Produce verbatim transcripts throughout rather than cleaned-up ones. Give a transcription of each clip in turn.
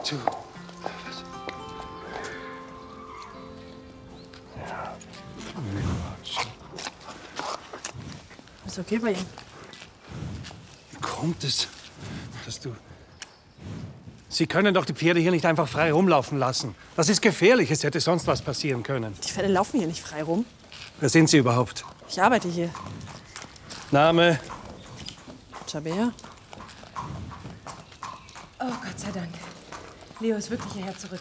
zu. Was? Ja. Ist okay bei Ihnen? Wie kommt es, dass du... Sie können doch die Pferde hier nicht einfach frei rumlaufen lassen. Das ist gefährlich. Es hätte sonst was passieren können. Die Pferde laufen hier nicht frei rum. Wer sind Sie überhaupt? Ich arbeite hier. Name? Tabea? Oh, Gott sei Dank. Leo ist wirklich hierher zurück.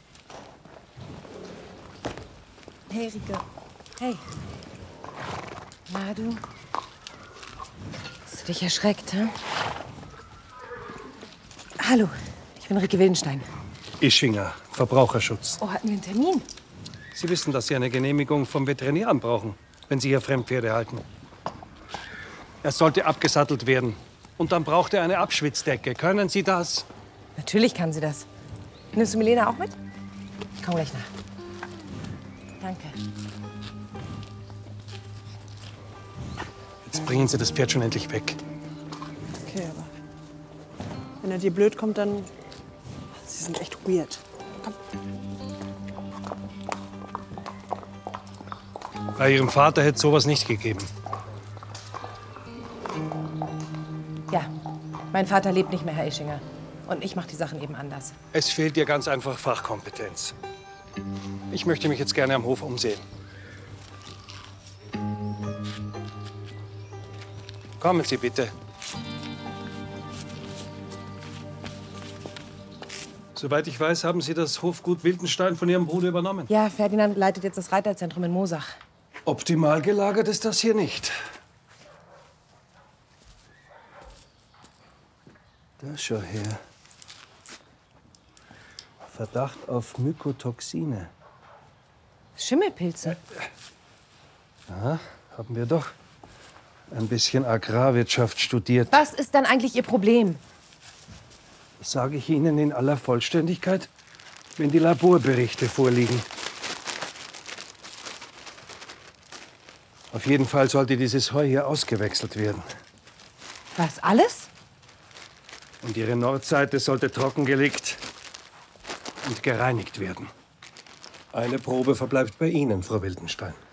Hey, Rike. Hey. Na, du? Hast du dich erschreckt, hä? Hallo, ich bin Rike Wildenstein. Ischinger, Verbraucherschutz. Oh, hatten wir einen Termin? Sie wissen, dass Sie eine Genehmigung vom Veterinäramt brauchen, wenn Sie hier Fremdpferde halten. Er sollte abgesattelt werden. Und dann braucht er eine Abschwitzdecke. Können Sie das? Natürlich kann sie das. Nimmst du Milena auch mit? Ich komm gleich nach. Danke. Jetzt bringen Sie das Pferd schon endlich weg. Okay, aber wenn er dir blöd kommt, dann... Sie sind echt weird. Komm. Bei Ihrem Vater hätte es sowas nicht gegeben. Ja, mein Vater lebt nicht mehr, Herr Ischinger. Und ich mache die Sachen eben anders. Es fehlt dir ganz einfach Fachkompetenz. Ich möchte mich jetzt gerne am Hof umsehen. Kommen Sie bitte. Soweit ich weiß, haben Sie das Hofgut Wildenstein von Ihrem Bruder übernommen. Ja, Ferdinand leitet jetzt das Reiterzentrum in Moosach. Optimal gelagert ist das hier nicht. Da schau her. Verdacht auf Mykotoxine. Schimmelpilze? Aha, haben wir doch ein bisschen Agrarwirtschaft studiert. Was ist dann eigentlich Ihr Problem? Das sage ich Ihnen in aller Vollständigkeit, wenn die Laborberichte vorliegen. Auf jeden Fall sollte dieses Heu hier ausgewechselt werden. Was, alles? Und Ihre Nordseite sollte trockengelegt und gereinigt werden. Eine Probe verbleibt bei Ihnen, Frau Wildenstein.